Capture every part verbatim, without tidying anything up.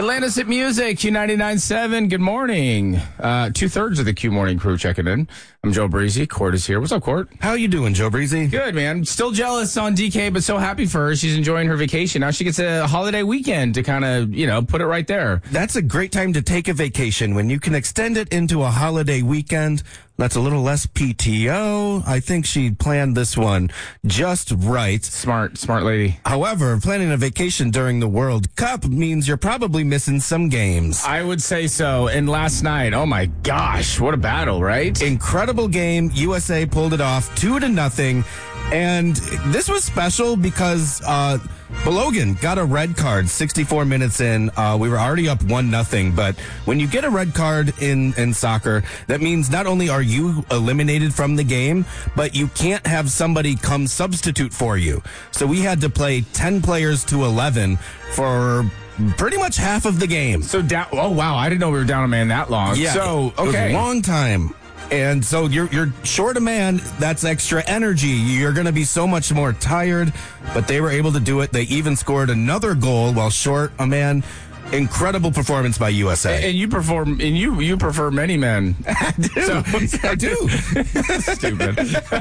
Atlanta's Hit Music, Q ninety-nine point seven. Good morning. Uh, two-thirds of the Q Morning crew checking in. I'm Joe Breezy. Court is here. What's up, Court? How you doing, Joe Breezy? Good, man. Still jealous on D K, but so happy for her. She's enjoying her vacation. Now she gets a holiday weekend to kind of, you know, put it right there. That's a great time to take a vacation when you can extend it into a holiday weekend. That's a little less P T O. I think she planned this one just right. Smart, smart lady. However, planning a vacation during the World Cup means you're probably missing some games. I would say so. And last night, oh my gosh, what a battle, right? Incredible game. U S A pulled it off two to nothing. And this was special because uh, Balogun got a red card sixty-four minutes in. Uh, we were already up one nothing. But when you get a red card in, in soccer, that means not only are you eliminated from the game, but you can't have somebody come substitute for you. So we had to play ten players to eleven for pretty much half of the game. So down. Oh, wow. I didn't know we were down a man that long. Yeah. So, okay. It was a long time. And so you're you're short a man, that's extra energy. You're going to be so much more tired, but they were able to do it. They even scored another goal while short a man. Incredible performance by U S A. And you perform, and you you prefer many men. I do. So, I do. Stupid.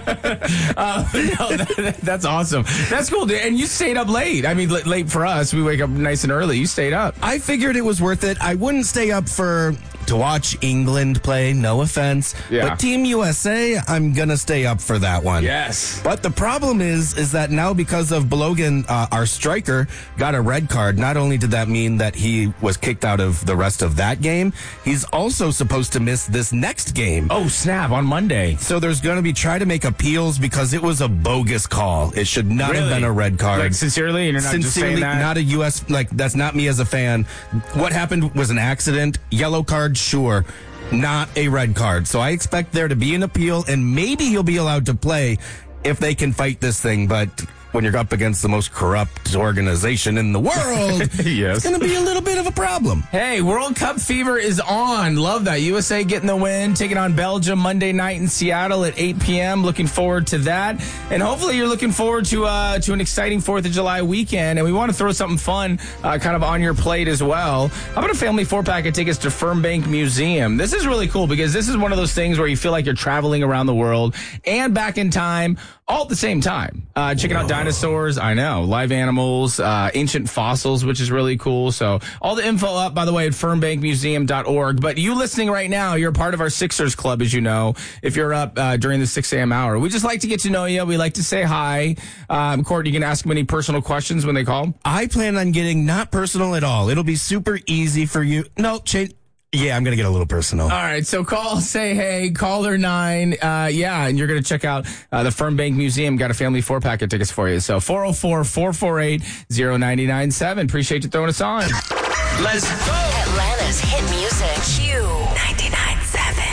uh, no, that, that's awesome. That's cool, dude. And you stayed up late. I mean, late for us. We wake up nice and early. You stayed up. I figured it was worth it. I wouldn't stay up for to watch England play. No offense, yeah. But Team U S A, I'm gonna stay up for that one. Yes. But the problem is, is that now because of Balogun, uh, our striker got a red card. Not only did that mean that he was kicked out of the rest of that game, he's also supposed to miss this next game. Oh, snap, on Monday. So there's going to be try to make appeals because it was a bogus call. It should not really? have been a red card. Like, sincerely? And you're not sincerely, just saying that? Not a U S, like, that's not me as a fan. What happened was an accident. Yellow card, sure. Not a red card. So I expect there to be an appeal, and maybe he'll be allowed to play if they can fight this thing, but when you're up against the most corrupt organization in the world, yes. It's going to be a little bit of a problem. Hey, World Cup fever is on. Love that. U S A getting the win, taking on Belgium Monday night in Seattle at eight p.m. Looking forward to that. And hopefully you're looking forward to uh, to an exciting fourth of July weekend. And we want to throw something fun uh, kind of on your plate as well. How about a family four-pack of tickets to Fernbank Museum? This is really cool because this is one of those things where you feel like you're traveling around the world and back in time all at the same time. Uh, checking out dinosaurs, I know, live animals, uh, ancient fossils, which is really cool. So all the info up, by the way, at fernbank museum dot org. But you listening right now, you're part of our Sixers Club, as you know, if you're up uh, during the six a.m. hour. We just like to get to know you. We like to say hi. Um, Court, you can ask them any personal questions when they call. I plan on getting not personal at all. It'll be super easy for you. No, change. Yeah, I'm going to get a little personal. All right, so call, say hey, caller nine. Uh, yeah, and you're going to check out uh, the Fernbank Museum. Got a family four-pack of tickets for you. So four oh four, four four eight, oh nine nine seven. Appreciate you throwing us on. Let's go. Atlanta's Hit Music. Q ninety-nine point seven.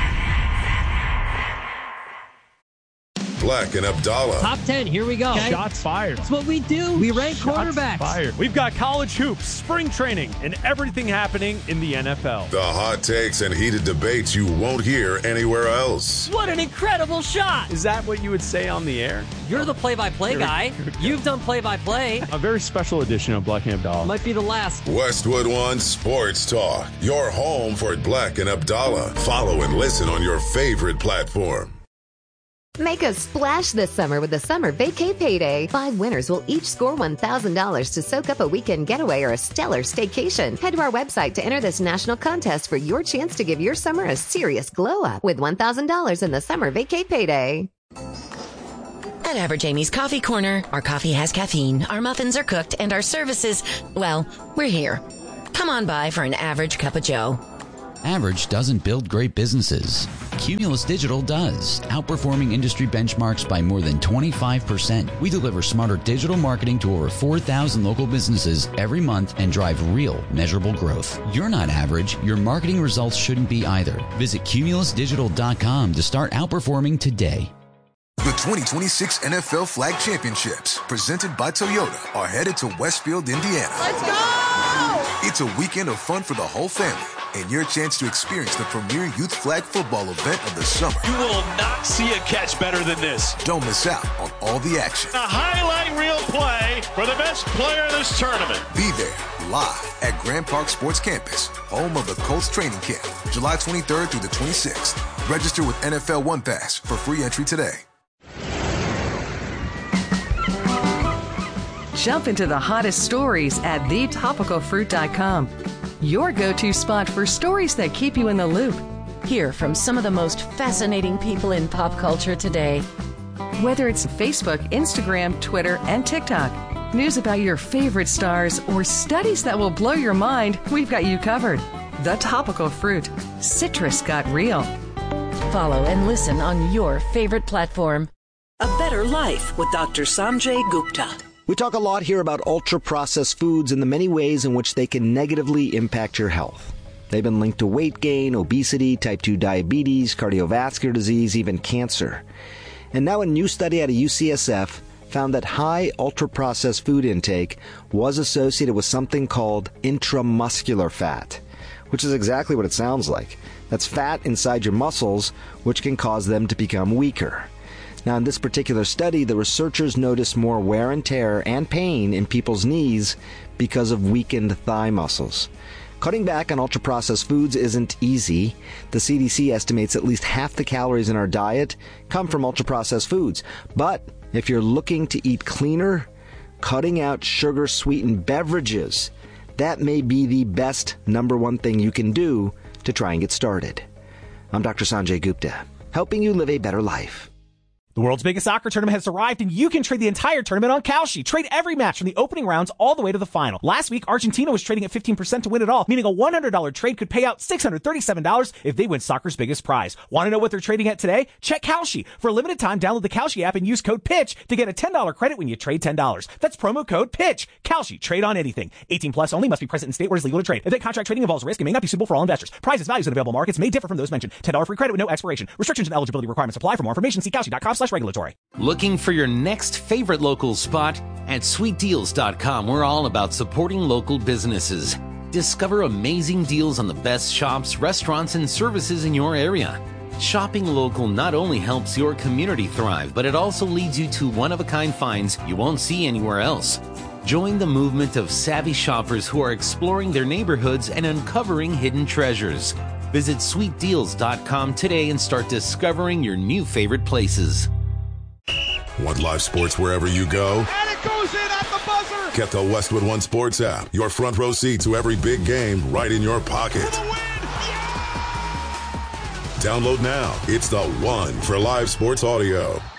Black and Abdallah. Top ten, here we go. Okay. Shots fired. That's what we do. We rank Shots quarterbacks. Fired. We've got college hoops, spring training, and everything happening in the N F L. The hot takes and heated debates you won't hear anywhere else. What an incredible shot. Is that what you would say on the air? You're the play-by-play guy. You've done play-by-play. A very special edition of Black and Abdallah. Might be the last. Westwood One Sports Talk. Your home for Black and Abdallah. Follow and listen on your favorite platform. Make a splash this summer with the Summer Vacay Payday. Five winners will each score one thousand dollars to soak up a weekend getaway or a stellar staycation. Head to our website to enter this national contest for your chance to give your summer a serious glow up with one thousand dollars in the Summer Vacay Payday. At Average Amy's Coffee Corner, our coffee has caffeine, our muffins are cooked, and our services, well, we're here. Come on by for an average cup of joe. Average doesn't build great businesses. Cumulus Digital does, outperforming industry benchmarks by more than twenty-five percent. We deliver smarter digital marketing to over four thousand local businesses every month and drive real, measurable growth. You're not average. Your marketing results shouldn't be either. Visit cumulus digital dot com to start outperforming today. The twenty twenty-six N F L Flag Championships, presented by Toyota, are headed to Westfield, Indiana. Let's go! It's a weekend of fun for the whole family and your chance to experience the premier youth flag football event of the summer. You will not see a catch better than this. Don't miss out on all the action. A highlight reel play for the best player in this tournament. Be there live at Grand Park Sports Campus, home of the Colts training camp, July twenty-third through the twenty-sixth. Register with N F L One Pass for free entry today. Jump into the hottest stories at the topical fruit dot com. Your go-to spot for stories that keep you in the loop. Hear from some of the most fascinating people in pop culture today. Whether it's Facebook, Instagram, Twitter, and TikTok, news about your favorite stars, or studies that will blow your mind, we've got you covered. The Topical Fruit. Citrus got real. Follow and listen on your favorite platform. A Better Life with Doctor Sanjay Gupta. We talk a lot here about ultra-processed foods and the many ways in which they can negatively impact your health. They've been linked to weight gain, obesity, type two diabetes, cardiovascular disease, even cancer. And now a new study out of U C S F found that high ultra-processed food intake was associated with something called intramuscular fat, which is exactly what it sounds like. That's fat inside your muscles, which can cause them to become weaker. Now, in this particular study, the researchers noticed more wear and tear and pain in people's knees because of weakened thigh muscles. Cutting back on ultra-processed foods isn't easy. The C D C estimates at least half the calories in our diet come from ultra-processed foods. But if you're looking to eat cleaner, cutting out sugar-sweetened beverages, that may be the best number one thing you can do to try and get started. I'm Doctor Sanjay Gupta, helping you live a better life. The world's biggest soccer tournament has arrived, and you can trade the entire tournament on Kalshi. Trade every match from the opening rounds all the way to the final. Last week, Argentina was trading at fifteen percent to win it all, meaning a one hundred dollars trade could pay out six hundred thirty-seven dollars if they win soccer's biggest prize. Want to know what they're trading at today? Check Kalshi. For a limited time, download the Kalshi app and use code PITCH to get a ten dollars credit when you trade ten dollars. That's promo code PITCH. Kalshi. Trade on anything. eighteen plus only. Must be present in state where it's legal to trade. Event contract trading involves risk and may not be suitable for all investors. Prizes, values, and available markets may differ from those mentioned. ten dollars free credit with no expiration. Restrictions and eligibility requirements apply. For more information, see Kalshi dot com slash regulatory. Looking for your next favorite local spot? At sweet deals dot com, we're all about supporting local businesses. Discover amazing deals on the best shops, restaurants, and services in your area. Shopping local not only helps your community thrive, but it also leads you to one-of-a-kind finds you won't see anywhere else. Join the movement of savvy shoppers who are exploring their neighborhoods and uncovering hidden treasures. Visit sweet deals dot com today and start discovering your new favorite places. Want live sports wherever you go? And it goes in at the buzzer! Get the Westwood One Sports app. Your front row seat to every big game right in your pocket. For the win! Yeah! Download now. It's the one for live sports audio.